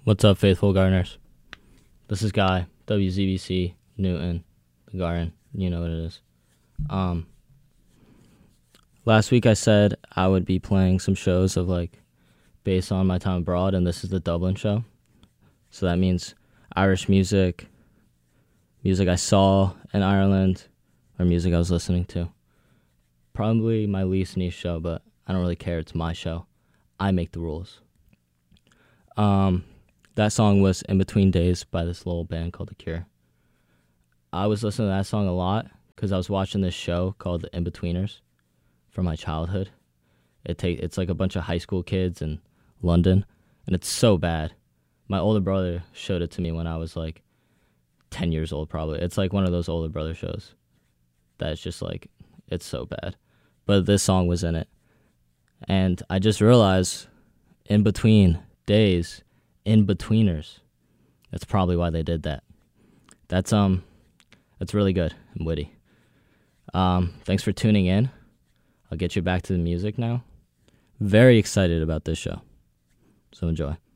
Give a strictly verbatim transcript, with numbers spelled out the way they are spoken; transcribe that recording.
What's up, faithful gardeners? This is Guy, W Z B C, Newton, the garden. You know what it is. Um, last week I said I would be playing some shows of like based on my time abroad, and this is the Dublin show. So that means Irish music, music I saw in Ireland, or music I was listening to. Probably my least niche show, but I don't really care. It's my show. I make the rules. Um, that song was In Between Days by this little band called The Cure. I was listening to that song a lot because I was watching this show called The In-Betweeners from my childhood. It take It's like a bunch of high school kids in London, and it's so bad. My older brother showed it to me when I was like ten years old probably. It's like one of those older brother shows that's just like, it's so bad. But this song was in it. And I just realized, in between days, in-betweeners. That's probably why they did that. That's um, that's really good and witty. Um, thanks for tuning in. I'll get you back to the music now. Very excited about this show. So enjoy.